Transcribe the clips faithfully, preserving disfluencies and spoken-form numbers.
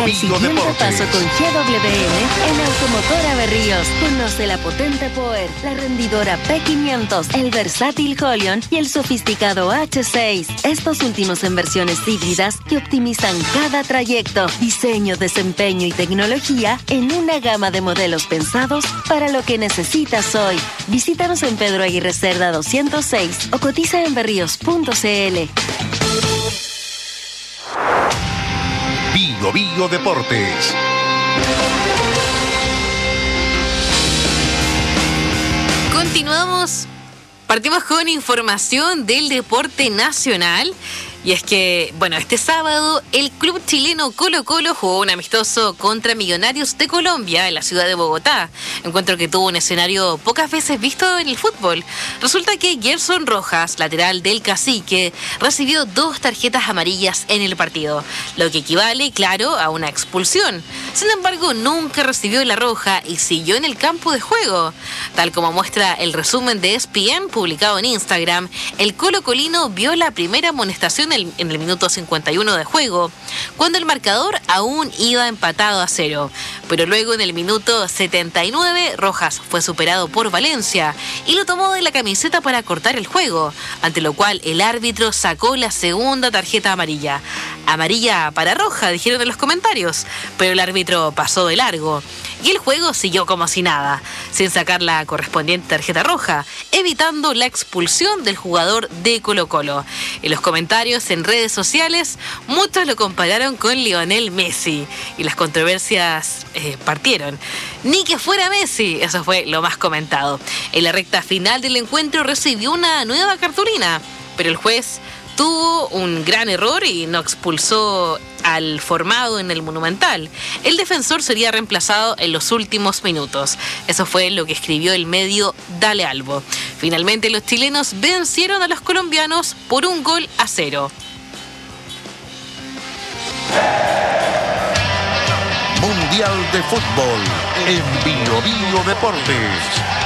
Da el siguiente paso con G W N en Automotora Berríos. Conoce la potente Power, la rendidora P quinientos, el versátil Holion y el sofisticado H seis. Estos últimos en versiones híbridas que optimizan cada trayecto. Diseño, desempeño y tecnología en una gama de modelos pensados para lo que necesitas hoy. Visítanos en Pedro Aguirre Cerda doscientos seis o cotiza en berríos punto c l. Bio Bio Deportes. Continuamos. Partimos con información del deporte nacional. Y es que, bueno, este sábado el club chileno Colo-Colo jugó un amistoso contra Millonarios de Colombia en la ciudad de Bogotá. Encuentro que tuvo un escenario pocas veces visto en el fútbol. Resulta que Gerson Rojas, lateral del Cacique, recibió dos tarjetas amarillas en el partido, lo que equivale, claro, a una expulsión. Sin embargo, nunca recibió la roja y siguió en el campo de juego. Tal como muestra el resumen de E S P N publicado en Instagram, el colocolino vio la primera amonestación en el minuto cincuenta y uno de juego, cuando el marcador aún iba empatado a cero. Pero luego en el minuto setenta y nueve, Rojas fue superado por Valencia y lo tomó de la camiseta para cortar el juego, ante lo cual el árbitro sacó la segunda tarjeta amarilla. Amarilla para roja, dijeron en los comentarios, pero el árbitro pasó de largo y el juego siguió como si nada, sin sacar la correspondiente tarjeta roja, evitando la expulsión del jugador de Colo-Colo. En los comentarios en redes sociales, muchos lo compararon con Lionel Messi y las controversias eh, partieron. Ni que fuera Messi, eso fue lo más comentado. En la recta final del encuentro recibió una nueva cartulina, pero el juez tuvo un gran error y no expulsó al formado en el Monumental. El defensor sería reemplazado en los últimos minutos. Eso fue lo que escribió el medio Dale Albo. Finalmente los chilenos vencieron a los colombianos por un gol a cero. Mundial de Fútbol en Bio Bio Deportes.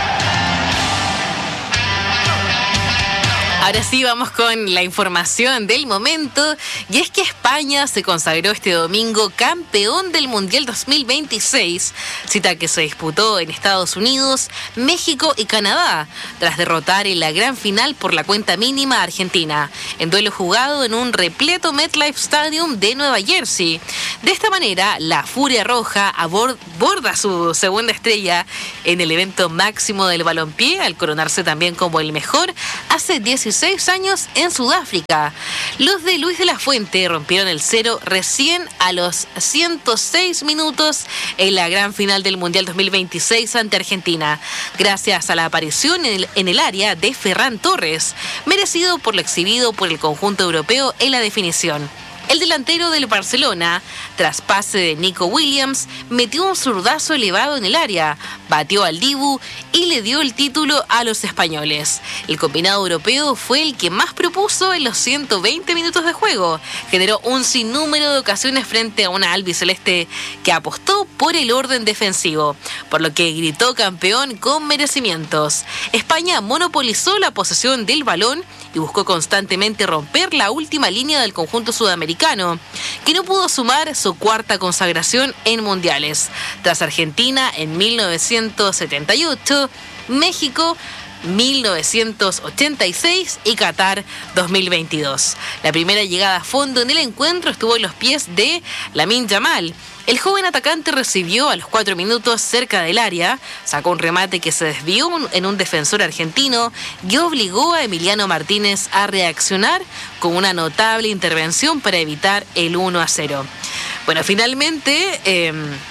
Ahora sí vamos con la información del momento, y es que España se consagró este domingo campeón del Mundial dos mil veintiséis, cita que se disputó en Estados Unidos, México y Canadá, tras derrotar en la gran final por la cuenta mínima a Argentina, en duelo jugado en un repleto MetLife Stadium de Nueva Jersey. De esta manera, la Furia Roja aborda su segunda estrella en el evento máximo del balompié, al coronarse también como el mejor hace dieciséis años en Sudáfrica. Los de Luis de la Fuente rompieron el cero recién a los ciento seis minutos en la gran final del Mundial dos mil veintiséis ante Argentina, gracias a la aparición en el, en el área de Ferran Torres, merecido por lo exhibido por el conjunto europeo en la definición. El delantero del Barcelona, tras pase de Nico Williams, metió un zurdazo elevado en el área, batió al Dibu y le dio el título a los españoles. El combinado europeo fue el que más propuso en los ciento veinte minutos de juego. Generó un sinnúmero de ocasiones frente a una albiceleste que apostó por el orden defensivo, por lo que gritó campeón con merecimientos. España monopolizó la posesión del balón y buscó constantemente romper la última línea del conjunto sudamericano, que no pudo sumar su cuarta consagración en mundiales, tras Argentina en mil novecientos setenta y ocho, México mil novecientos ochenta y seis y Qatar dos mil veintidós. La primera llegada a fondo en el encuentro estuvo en los pies de Lamine Yamal. El joven atacante recibió a los cuatro minutos cerca del área, sacó un remate que se desvió en un defensor argentino y obligó a Emiliano Martínez a reaccionar con una notable intervención para evitar el uno a cero. Bueno, finalmente Eh,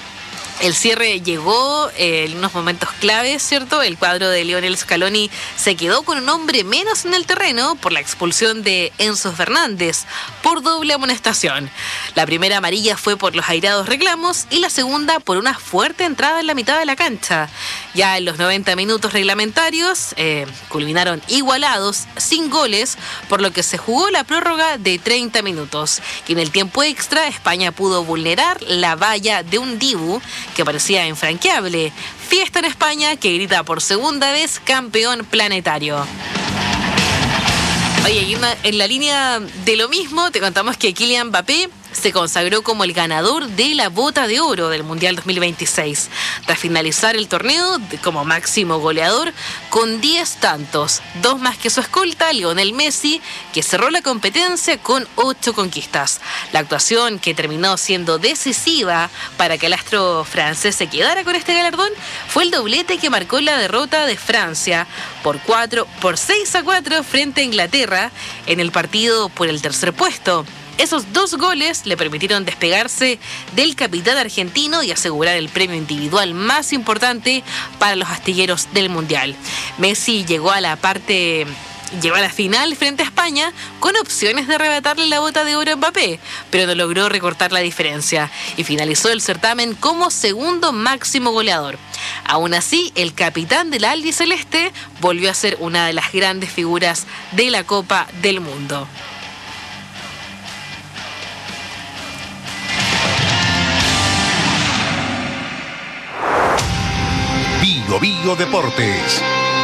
El cierre llegó eh, en unos momentos claves, ¿cierto? El cuadro de Lionel Scaloni se quedó con un hombre menos en el terreno por la expulsión de Enzo Fernández por doble amonestación. La primera amarilla fue por los airados reclamos y la segunda por una fuerte entrada en la mitad de la cancha. Ya en los noventa minutos reglamentarios eh, culminaron igualados, sin goles, por lo que se jugó la prórroga de treinta minutos. Y en el tiempo extra, España pudo vulnerar la valla de un Dibu que parecía infranqueable. Fiesta en España, que grita por segunda vez campeón planetario. Oye, y una, en la línea de lo mismo, te contamos que Kylian Mbappé se consagró como el ganador de la Bota de Oro del Mundial dos mil veintiséis, tras finalizar el torneo como máximo goleador con diez tantos, dos más que su escolta, Lionel Messi, que cerró la competencia con ocho conquistas. La actuación, que terminó siendo decisiva para que el astro francés se quedara con este galardón, fue el doblete que marcó la derrota de Francia por cuatro, por seis a cuatro frente a Inglaterra en el partido por el tercer puesto. Esos dos goles le permitieron despegarse del capitán argentino y asegurar el premio individual más importante para los astilleros del Mundial. Messi llegó a la parte... Llegó a la final frente a España con opciones de arrebatarle la Bota de Oro a Mbappé, pero no logró recortar la diferencia y finalizó el certamen como segundo máximo goleador. Aún así, el capitán del albiceleste volvió a ser una de las grandes figuras de la Copa del Mundo. Bio Bio Deportes.